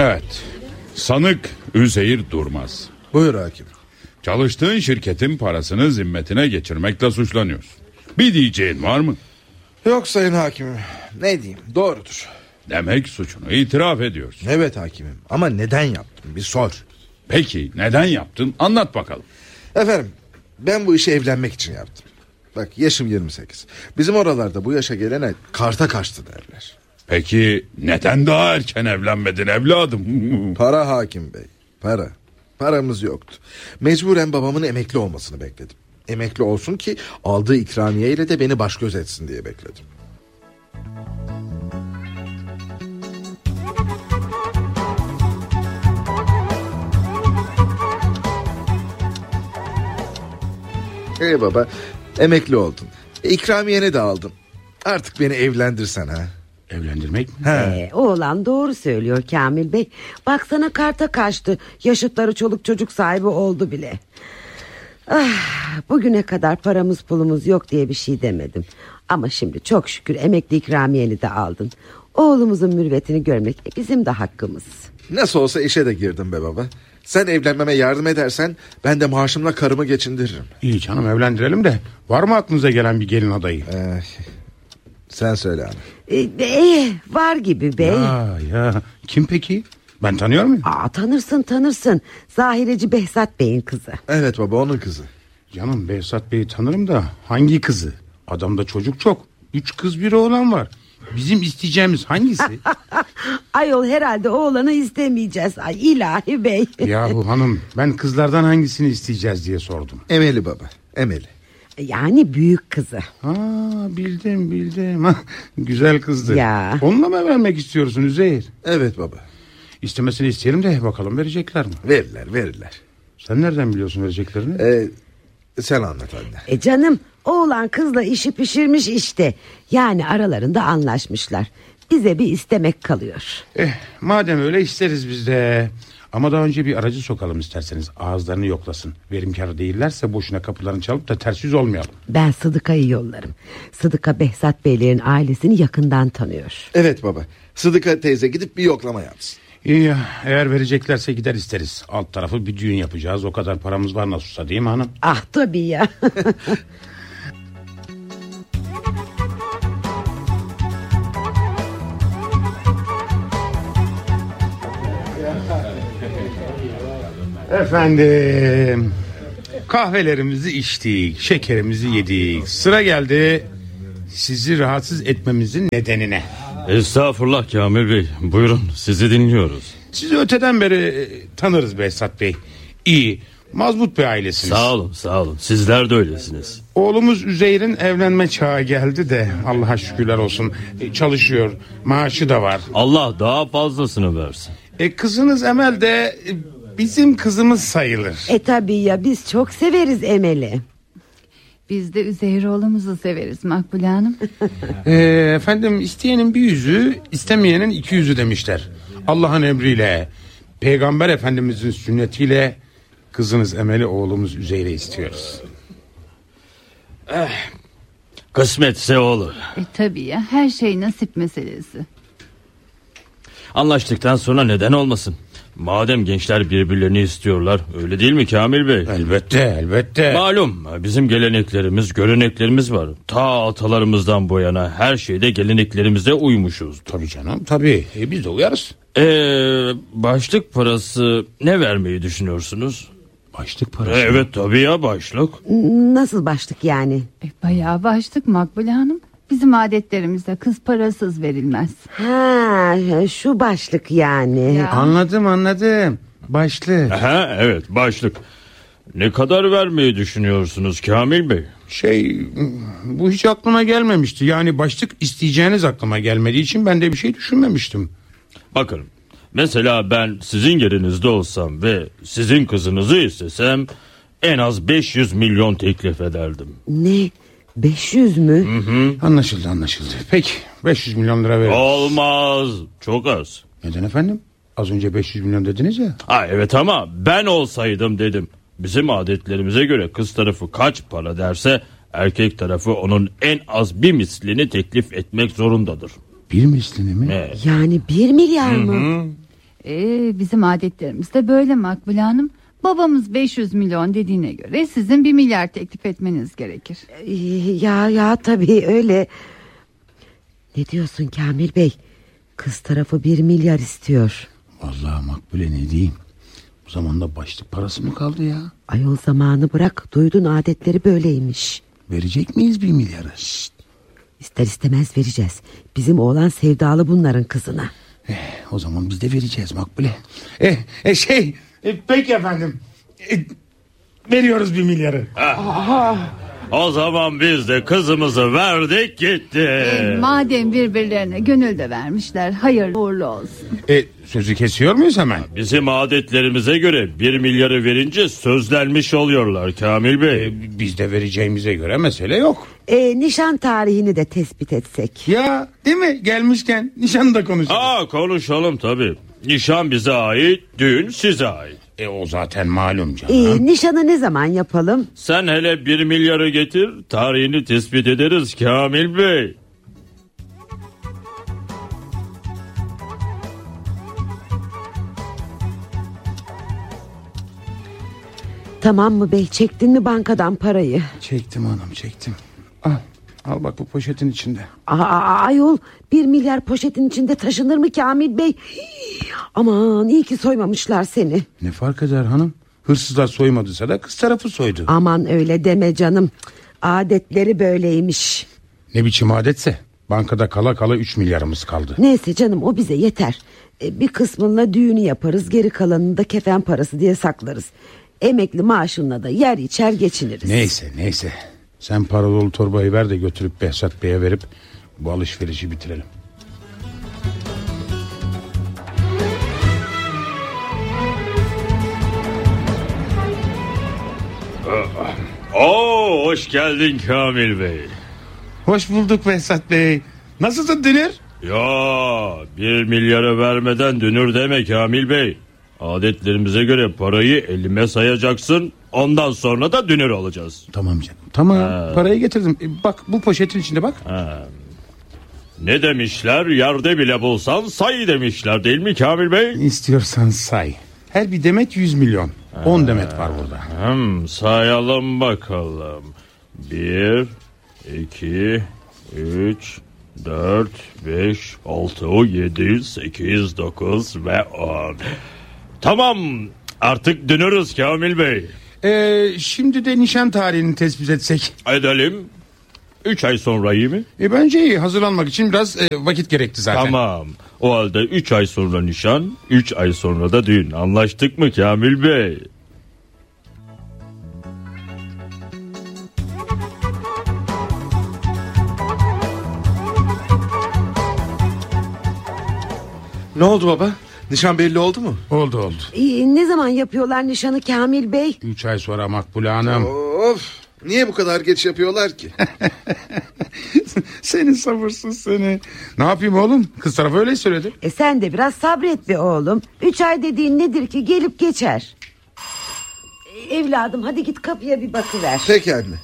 Evet. Sanık Üzeyir Durmaz. Buyur hakim. Çalıştığın şirketin parasını zimmetine geçirmekle suçlanıyorsun. Bir diyeceğin var mı? Yok sayın hakimim. Ne diyeyim, doğrudur. Demek suçunu itiraf ediyorsun. Evet hakimim, ama neden yaptım bir sor. Peki neden yaptın, anlat bakalım. Efendim, ben bu işi evlenmek için yaptım. Bak, yaşım 28. Bizim oralarda bu yaşa gelene karta kaçtı derler. Peki neden daha erken evlenmedin evladım? Para hakim bey, para. Paramız yoktu. Mecburen babamın emekli olmasını bekledim. Emekli olsun ki aldığı ikramiye ile de beni baş göz etsin diye bekledim. Baba, emekli oldun. İkramiyeni de aldın. Artık beni evlendirsen ha. Evlendirmek mi? Oğlan doğru söylüyor Kamil Bey. Baksana karta kaçtı. Yaşıtları çoluk çocuk sahibi oldu bile. Bugüne kadar paramız pulumuz yok diye bir şey demedim. Ama şimdi çok şükür emekli ikramiyeni de aldın. Oğlumuzun mürüvvetini görmek bizim de hakkımız. Nasıl olsa işe de girdim be baba. Sen evlenmeme yardım edersen ben de maaşımla karımı geçindiririm. İyi canım, evlendirelim de var mı aklınıza gelen bir gelin adayı? Sen söyle abi. Var gibi bey. Ya kim peki? Ben tanıyor muyum? Tanırsın. Zahireci Behzat Bey'in kızı. Evet baba, onun kızı. Canım, Behzat Bey'i tanırım da hangi kızı? Adamda çocuk çok. 3 kız bir oğlan var. Bizim isteyeceğimiz hangisi? Ayol, herhalde oğlanı istemeyeceğiz. Ay ilahi bey. Yahu hanım, ben kızlardan hangisini isteyeceğiz diye sordum. Emeli baba, Emeli. Yani büyük kızı. Bildim. Güzel kızdı. Ya. Onunla mı evlenmek istiyorsun Üzeyir? Evet baba. İstemesini isteyelim de bakalım verecekler mi? Verirler. Sen nereden biliyorsun vereceklerini? Sen anlat anne. Canım, oğlan kızla işi pişirmiş işte. Yani aralarında anlaşmışlar. Bize bir istemek kalıyor. Madem öyle isteriz biz de. Ama daha önce bir aracı sokalım isterseniz. Ağızlarını yoklasın. Verimkar değillerse boşuna kapılarını çalıp da ters yüz olmayalım. Ben Sıdıka'yı yollarım. Sıdıka Behzat Beylerin ailesini yakından tanıyor. Evet baba. Sıdıka teyze gidip bir yoklama yapsın. İyi ya, eğer vereceklerse gider isteriz. Alt tarafı bir düğün yapacağız. O kadar paramız var nasılsa, değil mi hanım? Tabii ya. Efendim, kahvelerimizi içtik, şekerimizi yedik. Sıra geldi sizi rahatsız etmemizin nedenine. Estağfurullah Kamil Bey, buyurun, sizi dinliyoruz. Sizi öteden beri tanırız Behzat Bey. İyi, mazbut bir ailesiniz. Sağ olun, sizler de öylesiniz. Oğlumuz Üzeyir'in evlenme çağı geldi de Allah'a şükürler olsun. Çalışıyor, maaşı da var. Allah daha fazlasını versin. Kızınız Emel de bizim kızımız sayılır. Tabii ya, biz çok severiz Emel'i. Biz de Üzeyir oğlumuzu severiz Makbule Hanım. Efendim, isteyenin bir yüzü, istemeyenin 2 yüzü demişler. Allah'ın emriyle, Peygamber Efendimizin sünnetiyle kızınız Emel'i oğlumuz Üzeyir'e istiyoruz. Kısmetse olur. Tabii ya, her şey nasip meselesi. Anlaştıktan sonra neden olmasın? Madem gençler birbirlerini istiyorlar, öyle değil mi Kamil Bey? Elbette. Malum, bizim geleneklerimiz, göreneklerimiz var. Ta atalarımızdan bu yana her şeyde geleneklerimize uymuşuz. Tabii canım, tabii. Biz de uyarız. Başlık parası ne vermeyi düşünüyorsunuz? Başlık parası? Evet tabii ya, başlık. Nasıl başlık yani? Bayağı başlık Makbule Hanım. Bizim adetlerimizde kız parasız verilmez. Şu başlık yani. Ya. Anladım. Başlık. Evet, başlık. Ne kadar vermeyi düşünüyorsunuz Kamil Bey? Bu hiç aklıma gelmemişti. Yani başlık isteyeceğiniz aklıma gelmediği için ben de bir şey düşünmemiştim. Bakın, mesela ben sizin yerinizde olsam ve sizin kızınızı istesem en az 500 milyon teklif ederdim. Ne? 500 mü? Hı. Anlaşıldı. Peki 500 milyon lira veririz. Olmaz, çok az. Neden efendim? Az önce 500 milyon dediniz ya. Evet, ama ben olsaydım dedim. Bizim adetlerimize göre kız tarafı kaç para derse erkek tarafı onun en az bir mislini teklif etmek zorundadır. Bir mislini mi? Evet. Yani 1 milyar mı? Bizim adetlerimiz de böyle Makbule Hanım. Babamız 500 milyon dediğine göre sizin 1 milyar teklif etmeniz gerekir. Ya tabii öyle. Ne diyorsun Kamil Bey? Kız tarafı 1 milyar istiyor. Vallahi Makbule ne diyeyim? Bu zamanda başlık parası mı kaldı ya? Ayol zamanı bırak, duydun adetleri böyleymiş. Verecek miyiz 1 milyarı? İster istemez vereceğiz. Bizim oğlan sevdalı bunların kızına. O zaman biz de vereceğiz Makbule. Peki efendim. Veriyoruz 1 milyarı. O zaman biz de kızımızı verdik gitti. Madem birbirlerine gönül de vermişler, hayırlı uğurlu olsun. Sözü kesiyor muyuz hemen? Bizim adetlerimize göre 1 milyarı verince sözlenmiş oluyorlar Kamil Bey. Biz de vereceğimize göre mesele yok. Nişan tarihini de tespit etsek. Ya değil mi? Gelmişken nişanı da konuşalım. Konuşalım tabii. Nişan bize ait, düğün size ait. O zaten malum canım. Nişanı ne zaman yapalım? Sen hele 1 milyarı getir, tarihini tespit ederiz Kamil Bey. Tamam mı bey, çektin mi bankadan parayı? Çektim hanım, çektim. Al bak, bu poşetin içinde. Ayol, 1 milyar poşetin içinde taşınır mı Kamil Bey? Aman iyi ki soymamışlar seni. Ne fark eder hanım? Hırsızlar soymadıysa da kız tarafı soydu. Aman öyle deme canım. Adetleri böyleymiş. Ne biçim adetse. Bankada kala kala 3 milyarımız kaldı. Neyse canım, o bize yeter. Bir kısmınla düğünü yaparız, geri kalanını da kefen parası diye saklarız. Emekli maaşınla da yer içer geçiniriz. Neyse. Sen para dolu torbayı ver de götürüp Behzat Bey'e verip bu alışverişi bitirelim. Hoş geldin Kamil Bey. Hoş bulduk Behzat Bey. Nasılsın dünür? Ya 1 milyara vermeden dünür deme Kamil Bey. Adetlerimize göre parayı elime sayacaksın. Ondan sonra da dünür alacağız. Tamam canım. Tamam, parayı getirdim. Bak bu poşetin içinde bak. Ne demişler, yerde bile bulsan say demişler, değil mi Kamil Bey? İstiyorsan say. Her bir demet 100 milyon. 10 demet var burada. Sayalım bakalım. 1, 2, 3, 4, 5, 6, 7, 8, 9 ve 10. Tamam, artık dönürüz Kamil Bey. Şimdi de nişan tarihini tespit etsek. Edelim. 3 ay sonra iyi mi? Bence iyi. Hazırlanmak için biraz vakit gerekti zaten. Tamam. O halde 3 ay sonra nişan, 3 ay sonra da düğün. Anlaştık mı Kamil Bey? Ne oldu baba? Nişan belli oldu mu? Oldu. Ne zaman yapıyorlar nişanı Kamil Bey? 3 ay sonra Makbule Hanım. Of! Niye bu kadar geç yapıyorlar ki? Seni sabırsız seni. Ne yapayım oğlum? Kız tarafı öyle söyledi. Sen de biraz sabret be oğlum. 3 ay dediğin nedir ki, gelip geçer. Evladım hadi git kapıya bir bakıver. Peki anne.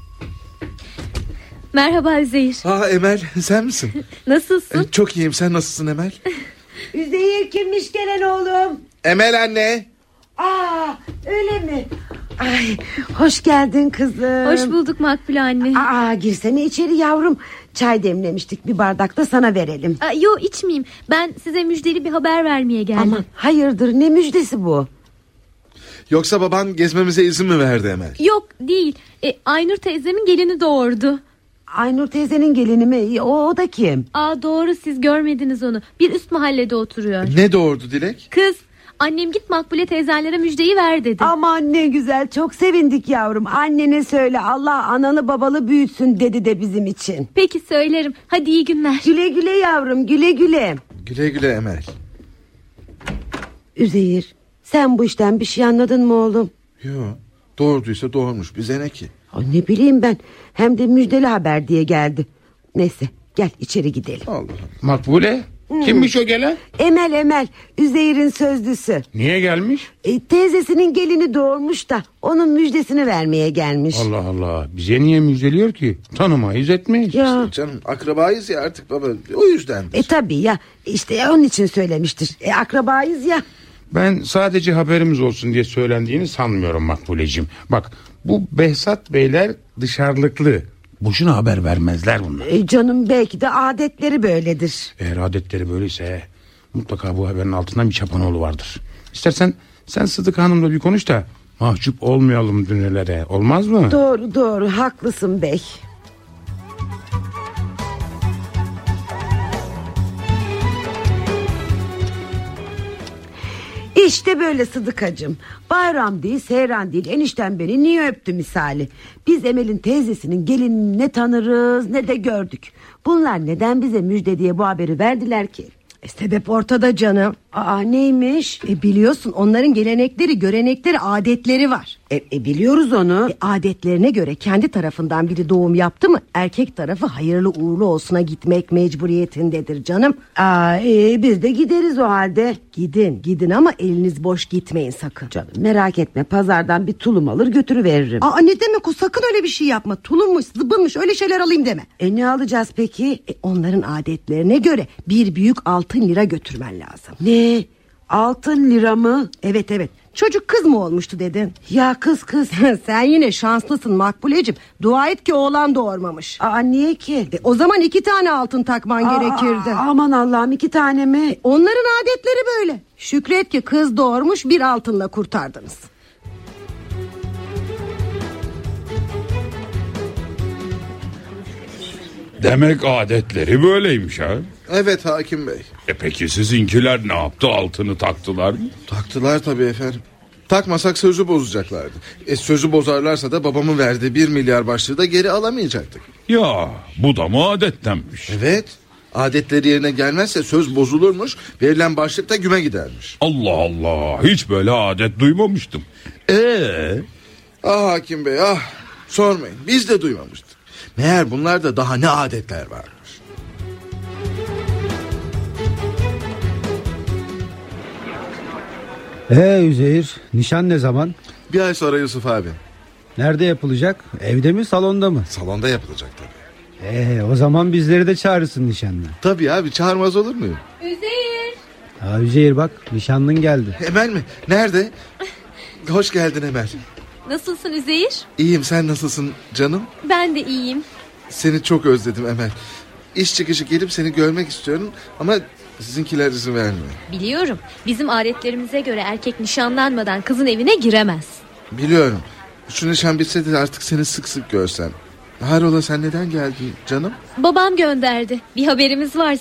Merhaba Üzeyir. Emel, sen misin? Nasılsın? Çok iyiyim, sen nasılsın Emel? Üzeyir kimmiş gelen oğlum? Emel anne. Öyle mi? Ay, hoş geldin kızım. Hoş bulduk Makbule anne. Girsene içeri yavrum. Çay demlemiştik, bir bardak da sana verelim. Yo, içmeyeyim. Ben size müjdeli bir haber vermeye geldim. Aman hayırdır, ne müjdesi bu? Yoksa baban gezmemize izin mi verdi Emel? Yok değil. Aynur teyzemin gelini doğurdu. Aynur teyzenin gelini mi? O da kim? Doğru, siz görmediniz onu. Bir üst mahallede oturuyor. Ne doğurdu Dilek? Kız. Annem git Makbule teyzenlere müjdeyi ver dedi. Aman ne güzel, çok sevindik yavrum. Annene söyle, Allah analı babalı büyütsün dedi de bizim için. Peki söylerim. Hadi iyi günler. Güle güle yavrum, güle güle. Güle güle Emel. Üzeyir, sen bu işten bir şey anladın mı oğlum? Yok, doğurduysa doğurmuş, bize ne ki? Ne bileyim ben, hem de müjdeli haber diye geldi. Neyse gel içeri gidelim. Allah. Makbule, Kimmiş o gelen? Emel Üzeyir'in sözlüsü. Niye gelmiş? Teyzesinin gelini doğurmuş da onun müjdesini vermeye gelmiş. Allah Allah, bize niye müjdeliyor ki? Tanımayız etmeyiz. Ya. Canım akrabayız ya artık baba, o yüzdendir. Tabii ya, işte onun için söylemiştir. Akrabayız ya. Ben sadece haberimiz olsun diye söylendiğini sanmıyorum Makbuleciğim. Bak, bu Behzat Beyler dışarılıklı. Boşuna haber vermezler bunlar. Canım belki de adetleri böyledir. Eğer adetleri böyleyse mutlaka bu haberin altından bir çapanoğlu vardır. İstersen sen Sıdık Hanım'la bir konuş da mahcup olmayalım dünelere, olmaz mı? Doğru haklısın bey. İşte böyle Sıdıkacığım. Bayram değil, seyran değil, enişten beni niye öptü misali. Biz Emel'in teyzesinin gelinini ne tanırız ne de gördük. Bunlar neden bize müjde diye bu haberi verdiler ki? Sebep ortada canım. Neymiş? Biliyorsun onların gelenekleri, görenekleri, adetleri var. Biliyoruz onu. Adetlerine göre kendi tarafından biri doğum yaptı mı erkek tarafı hayırlı uğurlu olsuna gitmek mecburiyetindedir canım. Biz de gideriz o halde. Gidin ama eliniz boş gitmeyin sakın. Canım merak etme, pazardan bir tulum alır götürüveririm. Ne demek o, sakın öyle bir şey yapma. Tulummuş, zıbınmış, öyle şeyler alayım deme. Ne alacağız peki? Onların adetlerine göre bir büyük altın lira götürmen lazım. Ne? Altın lira mı? Evet. Çocuk kız mı olmuştu dedin? Ya kız. Sen yine şanslısın Makbuleciğim. Dua et ki oğlan doğurmamış. Niye ki? O zaman 2 tane altın takman gerekirdi. Aman Allah'ım, 2 tane mi? Onların adetleri böyle. Şükret ki kız doğurmuş, bir altınla kurtardınız. Demek adetleri böyleymiş ha. Evet hakim bey. Peki sizinkiler ne yaptı, altını taktılar mı? Taktılar tabii efendim. Takmasak sözü bozacaklardı. Sözü bozarlarsa da babamın verdiği 1 milyar başlığı da geri alamayacaktık. Ya bu da mı adettenmiş? Evet. Adetleri yerine gelmezse söz bozulurmuş, verilen başlık da güme gidermiş. Allah Allah, hiç böyle adet duymamıştım. Hakim bey sormayın, biz de duymamıştık. Meğer bunlarda daha ne adetler varmış. Üzeyir, nişan ne zaman? 1 ay sonra Yusuf abi. Nerede yapılacak? Evde mi, salonda mı? Salonda yapılacak tabii. O zaman bizleri de çağırırsın nişanına. Tabii abi, çağırmaz olur muyum? Üzeyir. Üzeyir bak, nişanlın geldi. Emel mi? Nerede? Hoş geldin Emel. Nasılsın Üzeyir? İyiyim, sen nasılsın canım? Ben de iyiyim. Seni çok özledim Emel. İş çıkışı gelip seni görmek istiyorum ama sizinkiler izin vermiyor. Biliyorum. Bizim adetlerimize göre erkek nişanlanmadan kızın evine giremez. Biliyorum. Şu nişan bitse de artık seni sık sık görsem. Hayrola, sen neden geldin canım? Babam gönderdi. Bir haberimiz var